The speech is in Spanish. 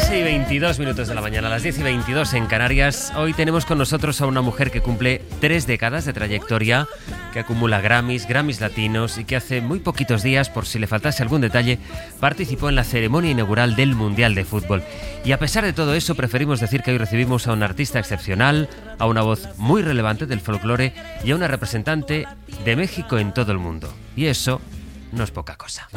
8:22 de la mañana, a las 10:22 en Canarias. Hoy tenemos con nosotros a una mujer que cumple 3 décadas de trayectoria, que acumula Grammys latinos y que hace muy poquitos días, por si le faltase algún detalle, participó en la ceremonia inaugural del Mundial de Fútbol. Y a pesar de todo eso, preferimos decir que hoy recibimos a un artista excepcional, a una voz muy relevante del folclore y a una representante de México en todo el mundo. Y eso no es poca cosa.